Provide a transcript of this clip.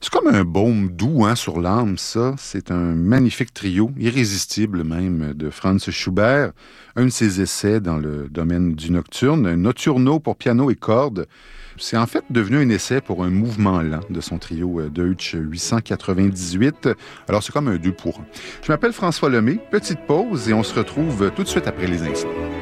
C'est comme un baume doux sur l'âme, ça. C'est un magnifique trio, irrésistible même, de Franz Schubert. Un de ses essais dans le domaine du nocturne, un nocturno pour piano et cordes. C'est en fait devenu un essai pour un mouvement lent de son trio Deutsch 898. Alors c'est comme un 2 pour 1. Je m'appelle François Lemay. Petite pause et on se retrouve tout de suite après les instants.